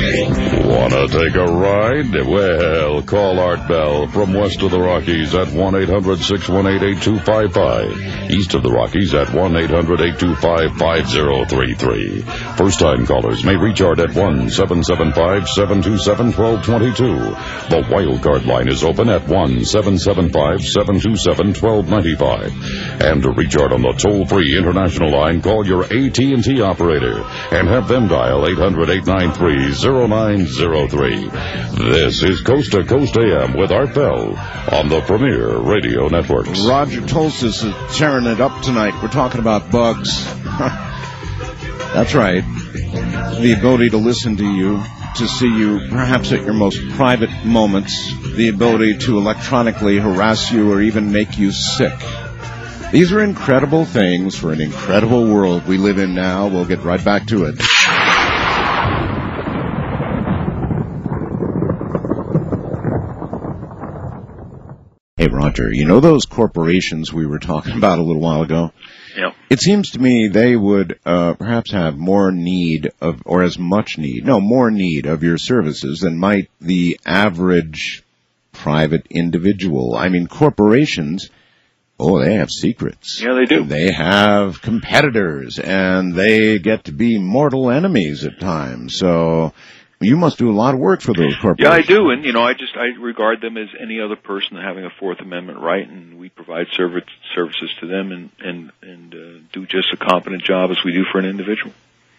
Wanna take a ride? Well, call Art Bell from west of the Rockies at 1-800-618-8255. East of the Rockies at 1-800-825-5033. First-time callers may reach Art at 1-775-727-1222. The wildcard line is open at 1-775-727-1295. And to reach Art on the toll-free international line, call your AT&T operator and have them dial 800-893-0903. This is Coast to Coast AM with Art Bell on the Premier Radio Networks. Roger Tulsis is tearing it up tonight. We're talking about bugs. That's right. The ability to listen to you, to see you perhaps at your most private moments, the ability to electronically harass you or even make you sick. These are incredible things for an incredible world we live in now. We'll get right back to it. Hey, Roger, you know those corporations we were talking about a little while ago? Yeah. It seems to me they would perhaps have more need of, or as much need, more need of your services than might the average private individual. I mean, corporations, they have secrets. Yeah, they do. They have competitors, and they get to be mortal enemies at times. So you must do a lot of work for those corporations. Yeah, I do, and I regard them as any other person having a Fourth Amendment right, and we provide services to them and do just a competent job as we do for an individual.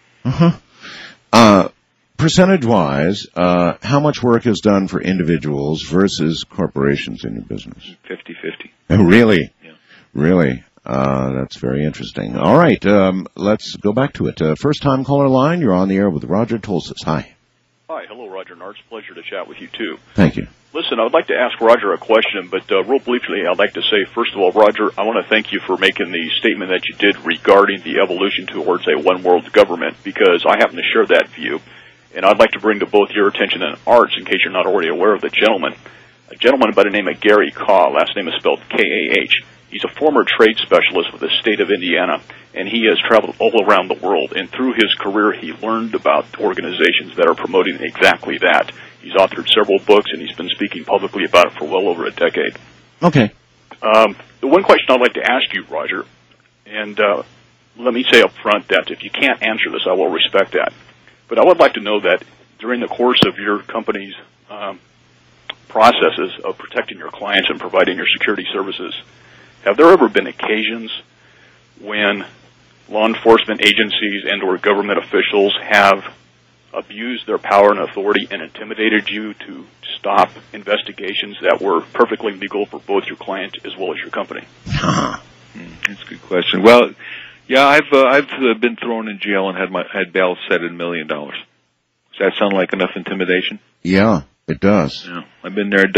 Percentage-wise, how much work is done for individuals versus corporations in your business? 50-50. Really? Yeah. Really? That's very interesting. All right, let's go back to it. First-time caller line, you're on the air with Roger Tulsis. Hi. Hi, hello, Roger Nartz. Pleasure to chat with you, too. Thank you. Listen, I would like to ask Roger a question, but real briefly, I'd like to say, first of all, Roger, I want to thank you for making the statement that you did regarding the evolution towards a one-world government, because I happen to share that view, and I'd like to bring to both your attention and Art's, in case you're not already aware of the gentleman, a gentleman by the name of Gary Kaw, last name is spelled K-A-H. He's a former trade specialist with the state of Indiana, and he has traveled all around the world. And through his career, he learned about organizations that are promoting exactly that. He's authored several books, and he's been speaking publicly about it for well over a decade. Okay. The one question I'd like to ask you, Roger, and let me say up front that if you can't answer this, I will respect that. But I would like to know that during the course of your company's processes of protecting your clients and providing your security services, have there ever been occasions when law enforcement agencies and or government officials have abused their power and authority and intimidated you to stop investigations that were perfectly legal for both your client as well as your company? That's a good question. Well, yeah, I've been thrown in jail and had bail set at $1 million. Does that sound like enough intimidation? Yeah, it does. Yeah, I've been there.